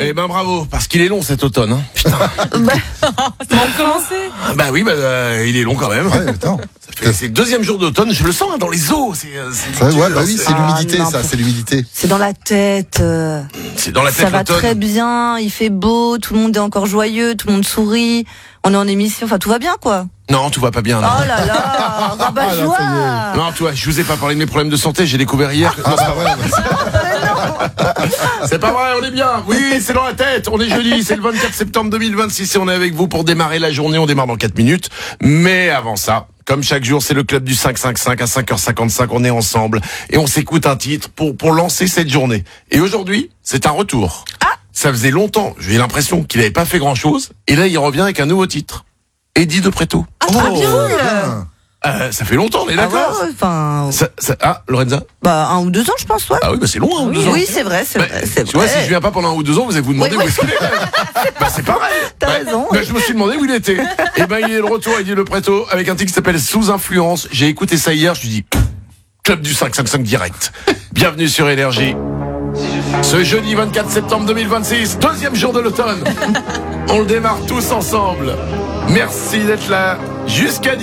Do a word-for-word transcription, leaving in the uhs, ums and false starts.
Eh ben bravo, parce qu'il est long cet automne. Hein. Putain. bah, ça va commencer. Bah oui, bah euh, il est long quand même. Ouais, attends. Ça fait- C'est le deuxième jour d'automne, je le sens hein, dans les os. C'est, euh, c'est, Ça, ouais, bah oui, c'est, c'est l'humidité, Ah, non, ça, pour- c'est l'humidité. C'est dans la tête. euh, c'est dans la tête Ça va l'automne. très bien. Il fait beau. Tout le monde est encore joyeux. Tout le monde sourit. On est en émission. Enfin, tout va bien, quoi. Non, tout va pas bien. Non. Oh là là, rabat là, joie. Non, tu vois, je vous ai pas parlé de mes problèmes de santé, j'ai découvert hier. que- Ah bah ouais, C'est pas vrai, on est bien. Oui, c'est dans la tête. On est jeudi, c'est le vingt-quatre septembre deux mille vingt-six et on est avec vous pour démarrer la journée. On démarre dans quatre minutes. Mais avant ça, comme chaque jour, c'est le club du cinq cinq cinq à cinq heures cinquante-cinq. On est ensemble et on s'écoute un titre pour, pour lancer cette journée. Et aujourd'hui, c'est un retour. Ah. Ça faisait longtemps, j'ai l'impression qu'il n'avait pas fait grand chose. Et là, il revient avec un nouveau titre. Eddie de Préto. Ah, très bien. bien. Euh, ça fait longtemps, on est Ah ouais, d'accord. ouais, enfin, Ça- ça- ah, Lorenza. bah, un ou deux ans, je pense, ouais. Ah oui, bah c'est long, hein, oui, deux ans. oui, c'est vrai, c'est Bah, vrai, c'est tu vois, vrai. si je viens pas pendant un ou deux ans, vous allez vous demander Oui, où oui. est-ce qu'il est. Bah, c'est pareil. T'as Bah, raison. bah, je me suis demandé où il était. Et ben, il est de retour, Eddie Le Préto, avec un titre qui s'appelle Sous Influence. J'ai écouté ça hier, je me suis dit, club du cinq cinq cinq direct. Bienvenue sur Énergie. Ce jeudi vingt-quatre septembre deux mille vingt-six, deuxième jour de l'automne. On le démarre tous ensemble. Merci d'être là jusqu'à